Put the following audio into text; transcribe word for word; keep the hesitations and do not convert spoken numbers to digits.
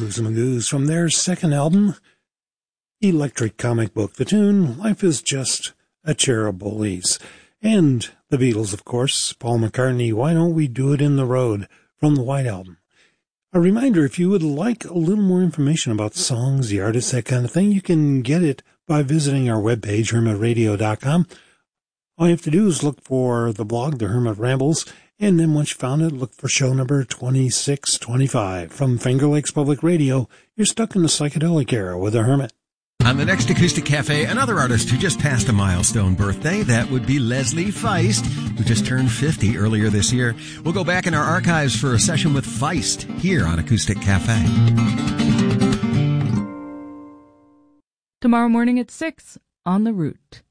Booze and Magoos from their second album, Electric Comic Book. The tune, Life is Just a Chair of Bullies. And the Beatles, of course, Paul McCartney, Why Don't We Do It in the Road, from the White Album. A reminder, if you would like a little more information about songs, the artists, that kind of thing, you can get it by visiting our webpage, hermit radio dot com. All you have to do is look for the blog, The Hermit Rambles, and then once you found it, look for show number twenty-six twenty-five. From Finger Lakes Public Radio, you're stuck in the psychedelic era with The Hermit. On the next Acoustic Cafe, another artist who just passed a milestone birthday. That would be Leslie Feist, who just turned fifty earlier this year. We'll go back in our archives for a session with Feist here on Acoustic Cafe. Tomorrow morning at six on The Root.